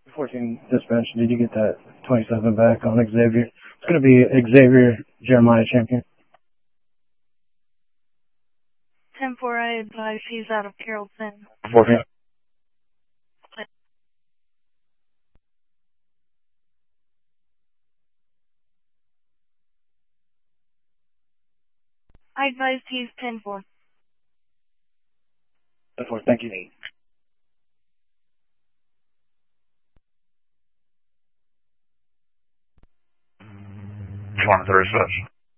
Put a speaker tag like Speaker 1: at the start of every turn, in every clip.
Speaker 1: 14 dispatch, did you get that 27 back on Xavier? It's going to be Xavier Jeremiah champion.
Speaker 2: 10-4, I advise he's out of Carrollton.
Speaker 1: 14.
Speaker 2: I advise he's 10-4.
Speaker 1: 10-4, thank you.
Speaker 3: 36.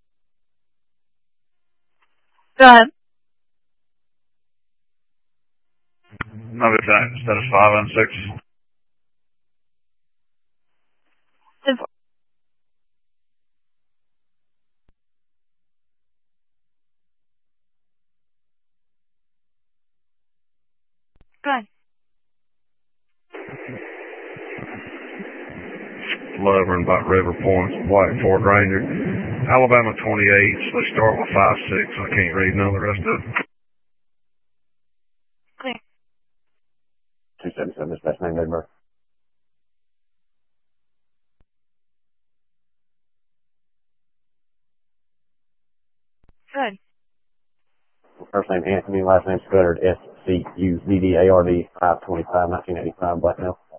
Speaker 2: Go ahead.
Speaker 3: Another time instead of 5 and 6.
Speaker 2: 10-4. Go ahead.
Speaker 3: 11 about River Point, White Ford Ranger. Alabama 28, so they start with 5-6. I can't read none of the rest of it.
Speaker 2: Clear.
Speaker 4: 277, dispatch 9 Edinburgh.
Speaker 2: Good.
Speaker 4: First name Anthony, last name Scudder, SCUZDARD, 525, 1985, Black Male.